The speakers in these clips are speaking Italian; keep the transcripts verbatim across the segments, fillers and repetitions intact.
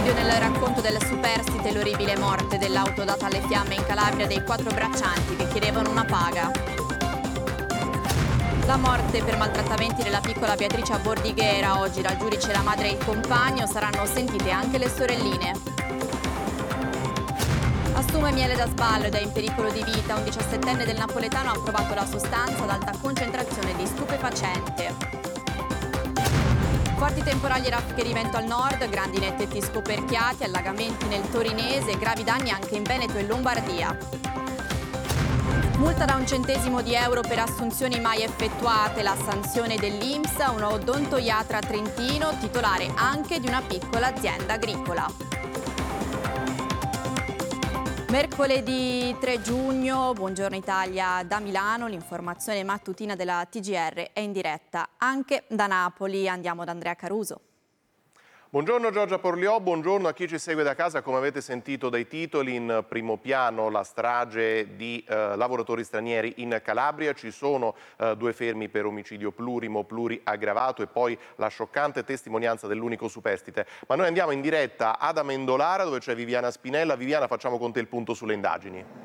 Omicidio nel racconto del superstite, l'orribile morte dell'auto data alle fiamme in Calabria dei quattro braccianti che chiedevano una paga. La morte per maltrattamenti della piccola Beatrice a Bordighera. Oggi dal giudice la madre e il compagno, saranno sentite anche le sorelline. Assume miele da sballo ed è in pericolo di vita. Un diciassettenne del napoletano ha provato la sostanza ad alta concentrazione di stupefacente. Forti temporali e raffiche di vento al nord, grandine e tetti scoperchiati, allagamenti nel Torinese, gravi danni anche in Veneto e Lombardia. Multa da un centesimo di euro per assunzioni mai effettuate, la sanzione dell'I N P S a un odontoiatra trentino, titolare anche di una piccola azienda agricola. Mercoledì tre giugno, buongiorno Italia da Milano, l'informazione mattutina della T G R è in diretta anche da Napoli. Andiamo da Andrea Caruso. Buongiorno Giorgia Porliò, buongiorno a chi ci segue da casa. Come avete sentito dai titoli, in primo piano la strage di eh, lavoratori stranieri in Calabria. Ci sono eh, due fermi per omicidio plurimo, pluriaggravato e poi la scioccante testimonianza dell'unico superstite. Ma noi andiamo in diretta ad Amendolara dove c'è Viviana Spinella. Viviana, facciamo con te il punto sulle indagini.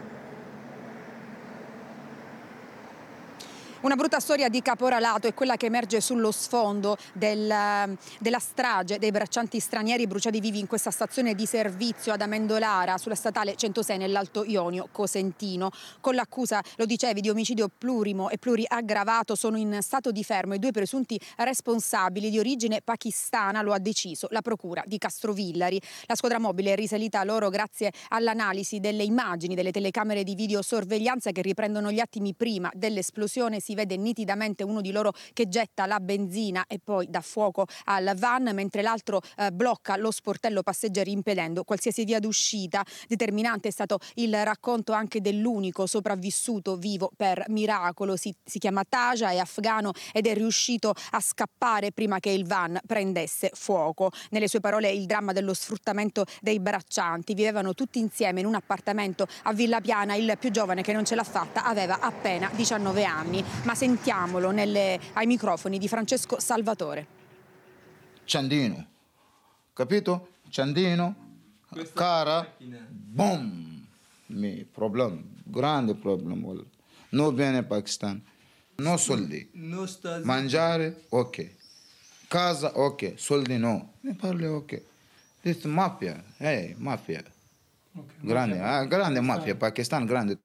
Una brutta storia di caporalato è quella che emerge sullo sfondo del, della strage dei braccianti stranieri bruciati vivi in questa stazione di servizio ad Amendolara, sulla statale centosei nell'Alto Ionio Cosentino. Con l'accusa, lo dicevi, di omicidio plurimo e pluriaggravato sono in stato di fermo i due presunti responsabili di origine pakistana, lo ha deciso la procura di Castrovillari. La squadra mobile è risalita a loro grazie all'analisi delle immagini delle telecamere di videosorveglianza che riprendono gli attimi prima dell'esplosione. Si vede nitidamente uno di loro che getta la benzina e poi dà fuoco al van, mentre l'altro eh, blocca lo sportello passeggeri impedendo qualsiasi via d'uscita. Determinante è stato il racconto anche dell'unico sopravvissuto vivo per miracolo. Si, si chiama Taja, è afgano ed è riuscito a scappare prima che il van prendesse fuoco. Nelle sue parole il dramma dello sfruttamento dei braccianti. Vivevano tutti insieme in un appartamento a Villa Piana. Il più giovane, che non ce l'ha fatta, aveva appena diciannove anni. Ma sentiamolo nelle, ai microfoni di Francesco Salvatore. Ciandino, capito? Ciandino, cara, boom, mi problema, grande problema. Non viene Pakistan, no soldi, mangiare, ok, casa, ok, soldi no, mi parli ok. This mafia, hey, mafia, grande, ah, grande mafia, Pakistan, grande.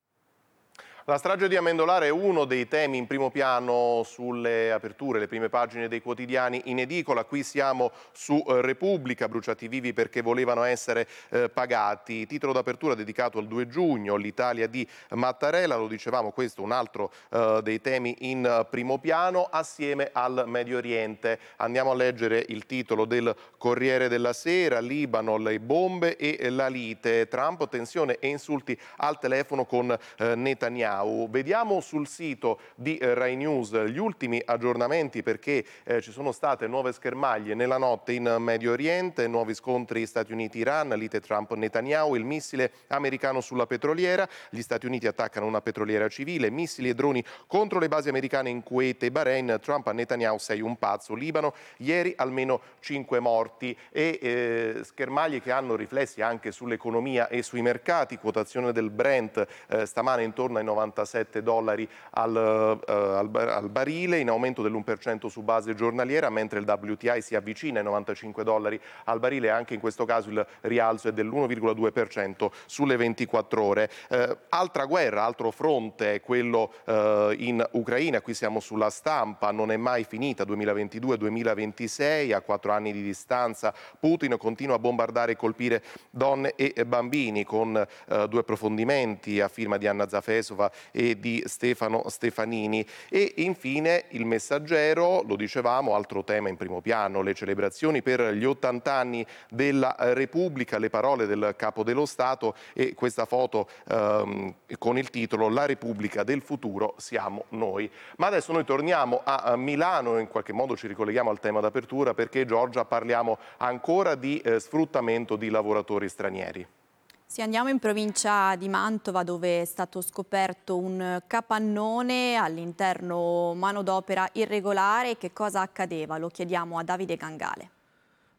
La strage di Amendolara è uno dei temi in primo piano sulle aperture, le prime pagine dei quotidiani in edicola. Qui siamo su Repubblica, bruciati vivi perché volevano essere eh, pagati. Titolo d'apertura dedicato al due giugno, l'Italia di Mattarella. Lo dicevamo, questo è un altro eh, dei temi in primo piano assieme al Medio Oriente. Andiamo a leggere il titolo del Corriere della Sera: Libano, le bombe e la lite. Trump, tensione e insulti al telefono con eh, Netanyahu. Vediamo sul sito di eh, Rai News gli ultimi aggiornamenti perché eh, ci sono state nuove schermaglie nella notte in Medio Oriente, nuovi scontri Stati Uniti-Iran, lite Trump-Netanyahu, il missile americano sulla petroliera, gli Stati Uniti attaccano una petroliera civile, missili e droni contro le basi americane in Kuwait e Bahrain, Trump a Netanyahu sei un pazzo, Libano, ieri almeno cinque morti e eh, schermaglie che hanno riflessi anche sull'economia e sui mercati, quotazione del Brent eh, stamane intorno ai novantasette dollari al, uh, al, al barile, in aumento dell'uno per cento su base giornaliera, mentre il W T I si avvicina ai novantacinque dollari al barile. Anche in questo caso il rialzo è dell'uno virgola due per cento sulle ventiquattro ore. Uh, altra guerra, altro fronte è quello uh, in Ucraina. Qui siamo sulla Stampa, non è mai finita, duemilaventidue duemilaventisei, a quattro anni di distanza Putin continua a bombardare e colpire donne e bambini, con uh, due approfondimenti a firma di Anna Zafesova e di Stefano Stefanini. E infine il Messaggero, lo dicevamo, altro tema in primo piano, le celebrazioni per gli ottanta anni della Repubblica, le parole del Capo dello Stato e questa foto ehm, con il titolo La Repubblica del futuro siamo noi. Ma adesso noi torniamo a Milano e in qualche modo ci ricolleghiamo al tema d'apertura perché, Giorgia, parliamo ancora di eh, sfruttamento di lavoratori stranieri. Sì, andiamo in provincia di Mantova dove è stato scoperto un capannone all'interno manodopera irregolare. Che cosa accadeva? Lo chiediamo a Davide Gangale.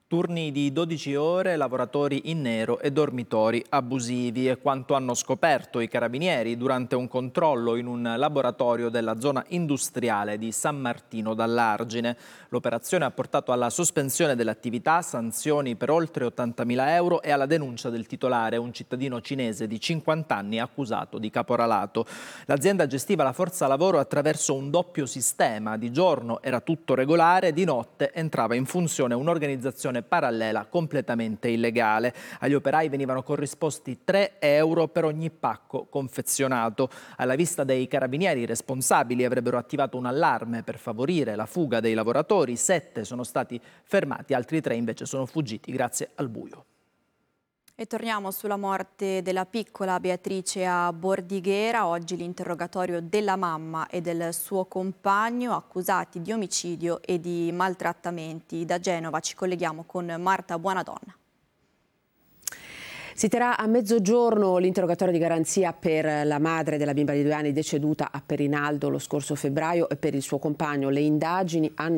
Turni di dodici ore, lavoratori in nero e dormitori abusivi è quanto hanno scoperto i carabinieri durante un controllo in un laboratorio della zona industriale di San Martino dall'Argine. L'operazione ha portato alla sospensione dell'attività, sanzioni per oltre ottantamila euro e alla denuncia del titolare, un cittadino cinese di cinquanta anni accusato di caporalato. L'azienda gestiva la forza lavoro attraverso un doppio sistema. Di giorno era tutto regolare, di notte entrava in funzione un'organizzazione parallela completamente illegale. Agli operai venivano corrisposti tre euro per ogni pacco confezionato. Alla vista dei carabinieri, i responsabili avrebbero attivato un allarme per favorire la fuga dei lavoratori. Sette sono stati fermati, altri tre invece sono fuggiti grazie al buio. E torniamo sulla morte della piccola Beatrice a Bordighera. Oggi l'interrogatorio della mamma e del suo compagno accusati di omicidio e di maltrattamenti. Da Genova ci colleghiamo con Marta Buonadonna. Si terrà a mezzogiorno l'interrogatorio di garanzia per la madre della bimba di due anni deceduta a Perinaldo lo scorso febbraio e per il suo compagno. Le indagini hanno